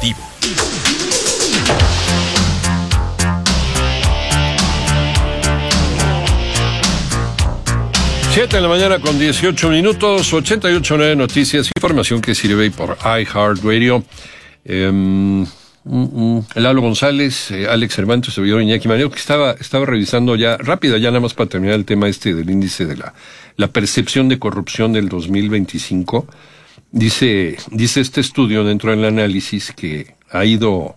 Informativo. 7 de la mañana con 18 minutos, 88.9 Noticias, información que sirve por iHeartRadio. Lalo González, Alex Cervantes, servidor Iñaki Manero, que estaba revisando ya, rápida, ya nada más para terminar el tema del índice de la percepción de corrupción del 2025. Dice este estudio dentro del análisis que ha ido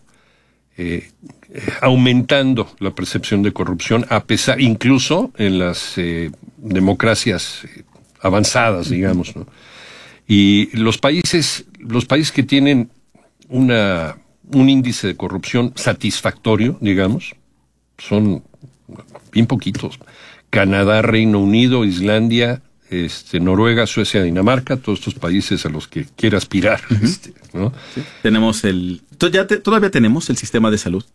aumentando la percepción de corrupción, a pesar, incluso en las democracias avanzadas, digamos, ¿no? Y los países que tienen un índice de corrupción satisfactorio, digamos, son bien poquitos. Canadá, Reino Unido, Islandia, Noruega, Suecia, Dinamarca, todos estos países a los que quiere aspirar, ¿no? Sí. Tenemos todavía tenemos el sistema de salud.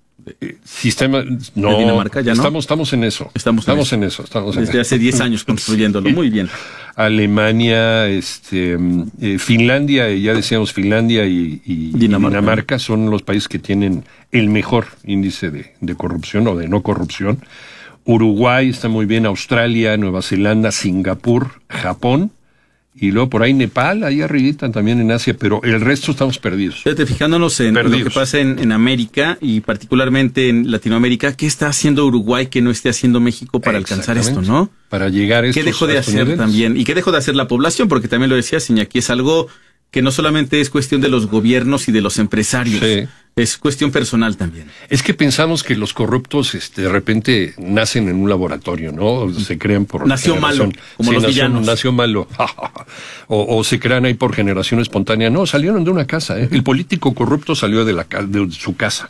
No, de Dinamarca, ya no. Estamos en eso. Estamos en eso. Desde hace 10 años construyéndolo. Muy bien. Alemania, Finlandia, ya decíamos Finlandia y Dinamarca son los países que tienen el mejor índice de corrupción o de no corrupción. Uruguay está muy bien, Australia, Nueva Zelanda, Singapur, Japón, y luego por ahí Nepal, ahí arribita también en Asia, pero el resto estamos perdidos. Fíjate, fijándonos en lo que pasa en América y particularmente en Latinoamérica, ¿qué está haciendo Uruguay que no esté haciendo México para alcanzar esto, no? Para llegar a estos ¿Qué dejó de hacer niveles también? ¿Y qué dejó de hacer la población? Porque también lo decía Iñaki, es algo que no solamente es cuestión de los gobiernos y de los empresarios, sí, es cuestión personal también. Es que pensamos que los corruptos de repente nacen en un laboratorio, ¿no? Se crean por nació malo, como los villanos. Nació malo. o se crean ahí por generación espontánea. No, salieron de una casa. El político corrupto salió de su casa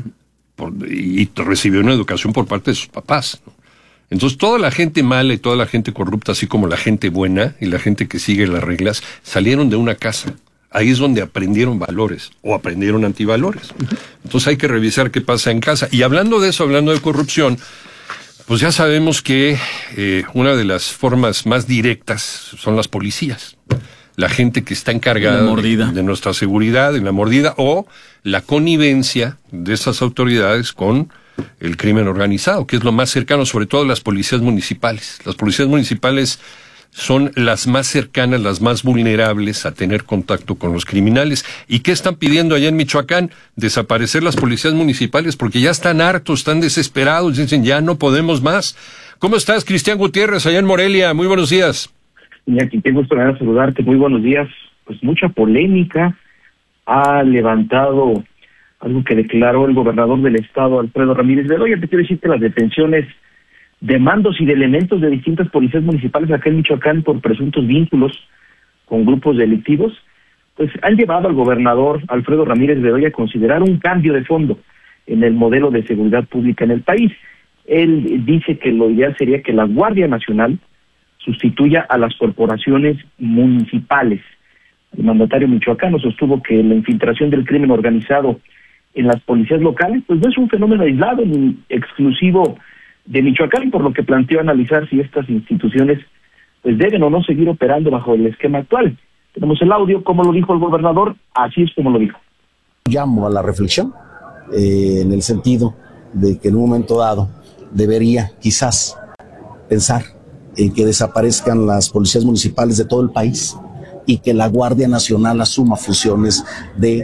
y recibió una educación por parte de sus papás, ¿no? Entonces, toda la gente mala y toda la gente corrupta, así como la gente buena y la gente que sigue las reglas, salieron de una casa. Ahí es donde aprendieron valores o aprendieron antivalores. Entonces, hay que revisar qué pasa en casa. Y hablando de eso, hablando de corrupción, pues ya sabemos que una de las formas más directas son las policías. La gente que está encargada de nuestra seguridad, en la mordida, o la connivencia de esas autoridades con el crimen organizado, que es lo más cercano, sobre todo las policías municipales. Las policías municipales son las más cercanas, las más vulnerables a tener contacto con los criminales. ¿Y qué están pidiendo allá en Michoacán? Desaparecer las policías municipales porque ya están hartos, están desesperados, dicen ya no podemos más. ¿Cómo estás, Cristian Gutiérrez, allá en Morelia? Muy buenos días. Iñaki, qué gusto saludarte, muy buenos días. Pues mucha polémica ha levantado algo que declaró el gobernador del estado, Alfredo Ramírez Bedoya. Te quiero decir que las detenciones de mandos y de elementos de distintas policías municipales acá en Michoacán por presuntos vínculos con grupos delictivos, pues han llevado al gobernador Alfredo Ramírez Bedoya a considerar un cambio de fondo en el modelo de seguridad pública en el país. Él dice que lo ideal sería que la Guardia Nacional sustituya a las corporaciones municipales. El mandatario michoacano sostuvo que la infiltración del crimen organizado en las policías locales pues no es un fenómeno aislado ni exclusivo de Michoacán, por lo que planteó analizar si estas instituciones pues deben o no seguir operando bajo el esquema actual. Tenemos el audio, como lo dijo el gobernador, así es como lo dijo. Llamo a la reflexión en el sentido de que en un momento dado debería quizás pensar en que desaparezcan las policías municipales de todo el país y que la Guardia Nacional asuma funciones de